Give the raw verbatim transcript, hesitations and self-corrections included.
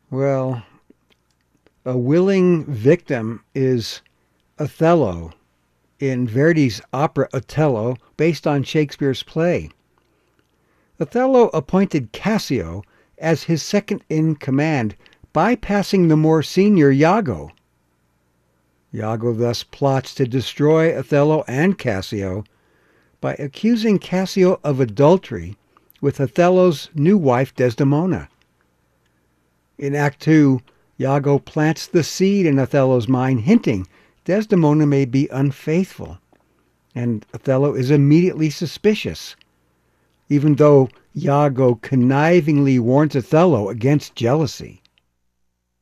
Well, a willing victim is Othello in Verdi's opera Otello, based on Shakespeare's play. Othello appointed Cassio as his second in command, bypassing the more senior Iago. Iago thus plots to destroy Othello and Cassio by accusing Cassio of adultery with Othello's new wife Desdemona. In Act Two, Iago plants the seed in Othello's mind, hinting Desdemona may be unfaithful, and Othello is immediately suspicious, even though Iago connivingly warns Othello against jealousy.